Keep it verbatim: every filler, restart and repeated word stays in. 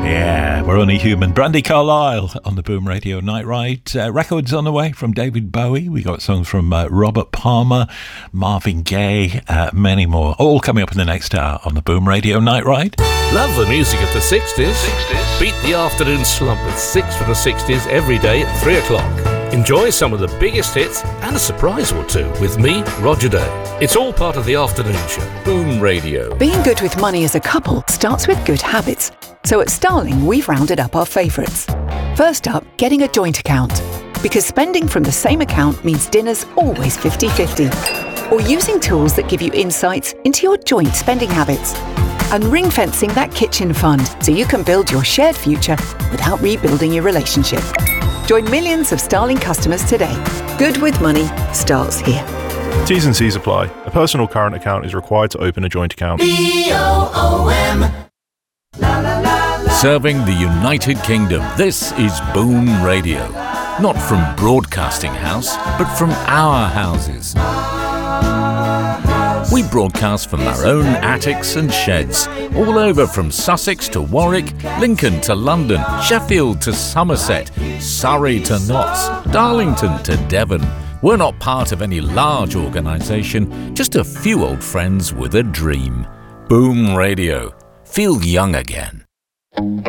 Yeah, we're only human. Brandy Carlisle on the Boom Radio Night Ride. Uh, records on the way from David Bowie. We got songs from uh, Robert Palmer, Marvin Gaye, uh, many more. All coming up in the next hour on the Boom Radio Night Ride. Love the music of the sixties? sixties? Beat the afternoon slump with six for the sixties every day at three o'clock. Enjoy some of the biggest hits and a surprise or two with me, Roger Day. It's all part of the afternoon show. Boom Radio. Being good with money as a couple starts with good habits. So at Starling, we've rounded up our favourites. First up, getting a joint account. Because spending from the same account means dinner's always fifty-fifty. Or using tools that give you insights into your joint spending habits. And ring-fencing that kitchen fund so you can build your shared future without rebuilding your relationship. Join millions of Starling customers today. Good with money starts here. T's and C's apply. A personal current account is required to open a joint account. B O O M. La, la, la, la. Serving the United Kingdom, this is Boom Radio. Not from Broadcasting House, but from our houses. We broadcast from our own attics and sheds, all over from Sussex to Warwick, Lincoln to London, Sheffield to Somerset, Surrey to Notts, Darlington to Devon. We're not part of any large organisation, just a few old friends with a dream. Boom Radio. Feel young again.